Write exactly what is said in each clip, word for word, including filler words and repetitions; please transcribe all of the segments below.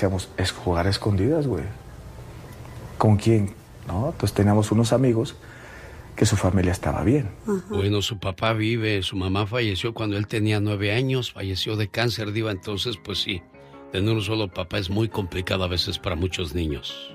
decíamos, es jugar a escondidas, güey. ¿Con quién? ¿No? Entonces teníamos unos amigos que su familia estaba bien. Uh-huh. Bueno, su papá vive, su mamá falleció cuando él tenía nueve años, falleció de cáncer, diva, entonces pues sí, tener un solo papá es muy complicado a veces para muchos niños.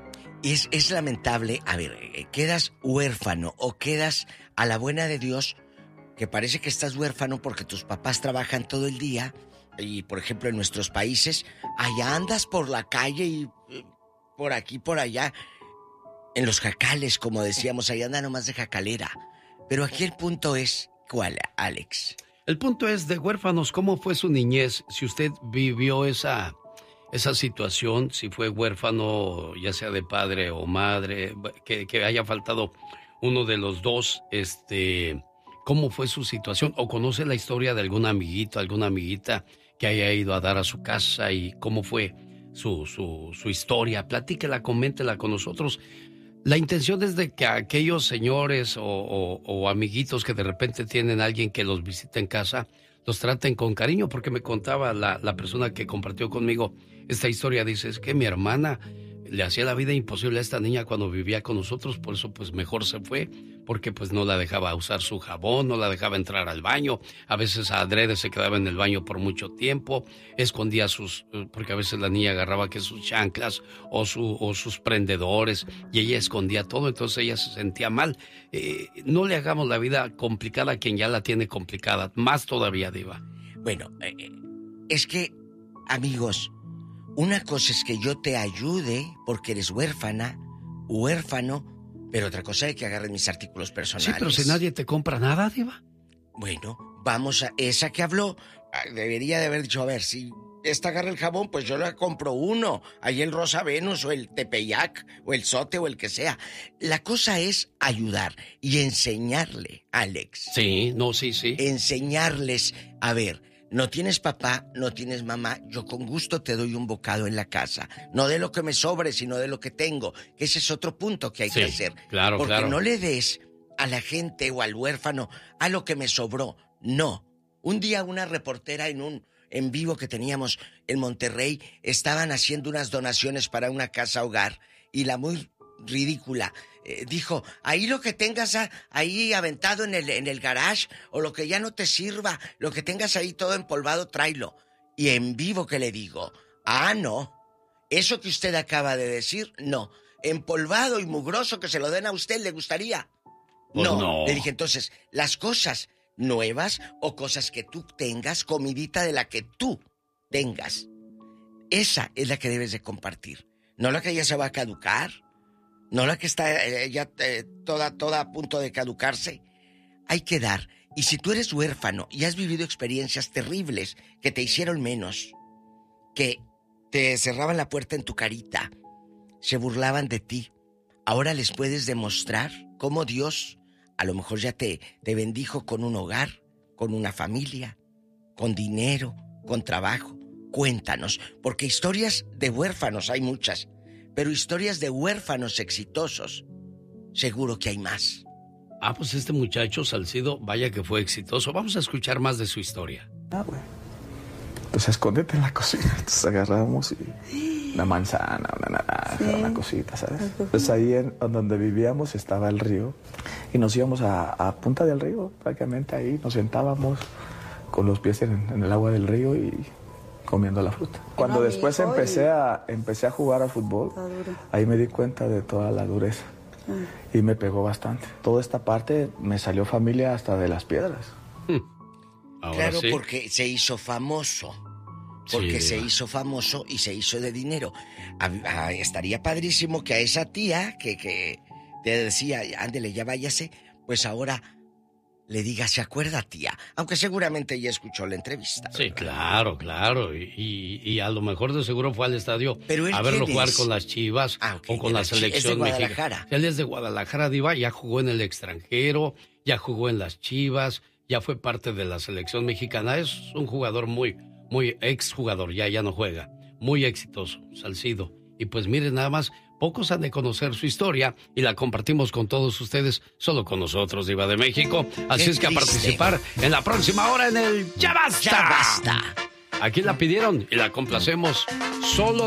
Es, es lamentable, a ver, quedas huérfano o quedas a la buena de Dios, que parece que estás huérfano porque tus papás trabajan todo el día y, por ejemplo, en nuestros países, allá andas por la calle y por aquí, por allá, en los jacales, como decíamos, allá anda nomás de jacalera. Pero aquí el punto es, ¿cuál, Alex? El punto es de huérfanos, ¿cómo fue su niñez? Si usted vivió esa... esa situación, si fue huérfano, ya sea de padre o madre, que, que haya faltado uno de los dos, este, ¿cómo fue su situación? ¿O conoce la historia de algún amiguito, alguna amiguita que haya ido a dar a su casa y cómo fue su, su, su historia? Platíquela, coméntela con nosotros. La intención es de que aquellos señores o, o, o amiguitos que de repente tienen a alguien que los visita en casa, los traten con cariño, porque me contaba la, la persona que compartió conmigo esta historia, dice, es que mi hermana le hacía la vida imposible a esta niña cuando vivía con nosotros, por eso pues mejor se fue, porque pues no la dejaba usar su jabón, no la dejaba entrar al baño, a veces adrede se quedaba en el baño por mucho tiempo, escondía sus, porque a veces la niña agarraba que sus chanclas o, su, o sus prendedores y ella escondía todo, entonces ella se sentía mal. Eh, no le hagamos la vida complicada a quien ya la tiene complicada, más todavía, diva. Bueno, eh, es que, amigos, una cosa es que yo te ayude porque eres huérfana, huérfano, pero otra cosa es que agarren mis artículos personales. Sí, pero si nadie te compra nada, diva. Bueno, vamos a esa que habló. Debería de haber dicho, a ver, si esta agarra el jabón, pues yo le compro uno. Ahí el Rosa Venus o el Tepeyac o el Sote o el que sea. La cosa es ayudar y enseñarle, Alex. Sí, no, sí, sí. Enseñarles, a ver, no tienes papá, no tienes mamá, yo con gusto te doy un bocado en la casa. No de lo que me sobre, sino de lo que tengo. Que ese es otro punto que hay sí, que hacer. Claro, Porque claro. no le des a la gente o al huérfano a lo que me sobró. No. Un día una reportera en un en vivo que teníamos en Monterrey estaban haciendo unas donaciones para una casa hogar y la muy ridícula eh, dijo, ahí lo que tengas a, ahí aventado en el, en el garage o lo que ya no te sirva, lo que tengas ahí todo empolvado, tráelo. Y en vivo que le digo, ah, no, eso que usted acaba de decir, no, empolvado y mugroso que se lo den a usted, ¿le gustaría? Pues no. no, le dije entonces, las cosas nuevas o cosas que tú tengas, comidita de la que tú tengas, esa es la que debes de compartir, no la que ya se va a caducar. No la que está eh, ya eh, toda, toda a punto de caducarse. Hay que dar. Y si tú eres huérfano y has vivido experiencias terribles que te hicieron menos, que te cerraban la puerta en tu carita, se burlaban de ti, ahora les puedes demostrar cómo Dios a lo mejor ya te, te bendijo con un hogar, con una familia, con dinero, con trabajo. Cuéntanos, porque historias de huérfanos hay muchas. Pero historias de huérfanos exitosos, seguro que hay más. Ah, pues este muchacho Salcido, vaya que fue exitoso. Vamos a escuchar más de su historia. Ah, güey. Pues escóndete en la cocina. Entonces agarramos y una manzana, una naranja, sí, una cosita, ¿sabes? Pues ahí en donde vivíamos estaba el río y nos íbamos a, a punta del río, prácticamente ahí. Nos sentábamos con los pies en, en el agua del río y comiendo la fruta. Cuando después empecé a, empecé a jugar al fútbol, ahí me di cuenta de toda la dureza y me pegó bastante. Toda esta parte me salió familia hasta de las piedras. Ahora claro, sí, porque se hizo famoso. Porque sí, se hizo famoso y se hizo de dinero. A, a, estaría padrísimo que a esa tía que, que te decía, ándele, ya váyase, pues ahora le diga, ¿se acuerda, tía? Aunque seguramente ella escuchó la entrevista, ¿verdad? Sí, claro, claro. Y, y, y a lo mejor de seguro fue al estadio a verlo jugar con las Chivas ah, okay, o con la, la selección mexicana. Él es de Guadalajara, diva, ya jugó en el extranjero, ya jugó en las Chivas, ya fue parte de la selección mexicana. Es un jugador muy, muy exjugador, ya, ya no juega. Muy exitoso, Salcido. Y pues miren, nada más, pocos han de conocer su historia y la compartimos con todos ustedes, solo con nosotros, Diva de México. Así Qué es que triste. A participar en la próxima hora en el Ya Basta. Ya Basta. Aquí la pidieron y la complacemos solo